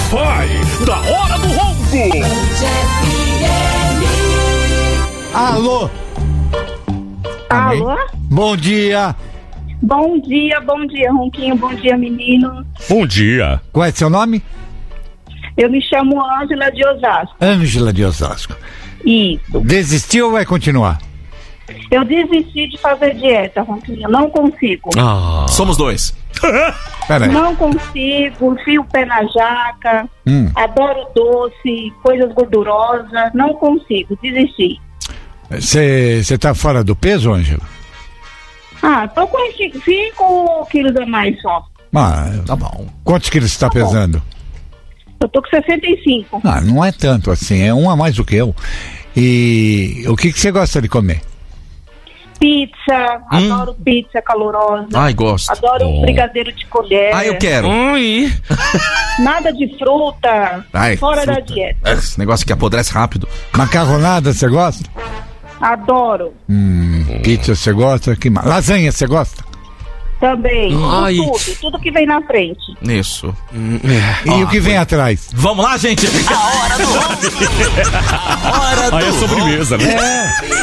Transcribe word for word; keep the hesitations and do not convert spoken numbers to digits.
Wi-Fi da Hora do Ronco. Alô? Alô? Bom dia. Bom dia, bom dia, Ronquinho, bom dia, menino. Bom dia. Qual é seu nome? Eu me chamo Ângela de Osasco. Ângela de Osasco. Isso. Desistiu ou vai continuar? Eu desisti de fazer dieta, Ronquinho, não consigo. Ah. Somos dois. Peraí. Não consigo, fio o pé na jaca, Hum. adoro doce, coisas gordurosas, não consigo, desisti. Você tá fora do peso, Ângela? Ah, tô com cinco quilos a mais só. Ah, Tá bom. quantos quilos você tá Tá bom. pesando? Eu tô com sessenta e cinco. Ah, não é tanto assim, é um a mais do que eu. E o que que você gosta de comer? Pizza, Hum. adoro pizza calorosa. Ai, gosto. Adoro Oh. brigadeiro de colher. Ah, eu quero. Oi. Nada de fruta, Ai, fora da fruta. dieta. Esse negócio que apodrece rápido. Macarronada, você gosta? Adoro. Hum, pizza, você gosta? Que mais? Lasanha, você gosta? Também. Ai. Tudo, tudo que vem na frente. Isso. E o que vem atrás? Vamos lá, gente. Aí é sobremesa, né? É.